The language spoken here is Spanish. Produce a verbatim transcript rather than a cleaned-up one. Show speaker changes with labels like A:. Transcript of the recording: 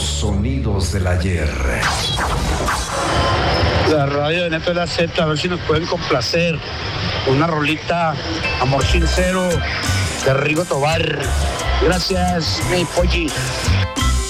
A: Los sonidos del ayer.
B: La radio de Neto de la Z, a ver si nos pueden complacer. Una rolita, Amor Sincero, de Rigo Tobar. Gracias, mi polli.